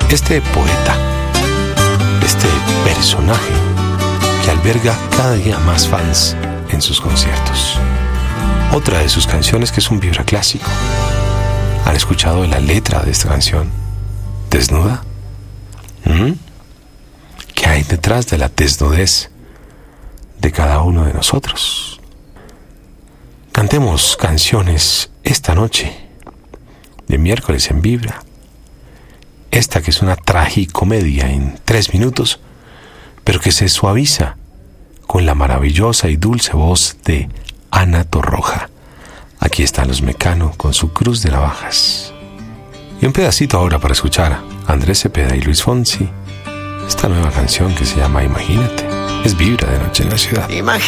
Este poeta, este personaje que alberga cada día más fans en sus conciertos. Otra de sus canciones que es un vibra clásico. ¿Han escuchado la letra de esta canción? ¿Desnuda? ¿Qué hay detrás de la desnudez de cada uno de nosotros? Cantemos canciones esta noche de miércoles en Vibra. Esta que es una tragicomedia en 3 minutos, pero que se suaviza con la maravillosa y dulce voz de Ana Torroja. Aquí están los Mecano con su Cruz de Navajas. Y un pedacito ahora para escuchar a Andrés Cepeda y Luis Fonsi, esta nueva canción que se llama Imagínate. Es Vibra de Noche en la Ciudad. Imagínate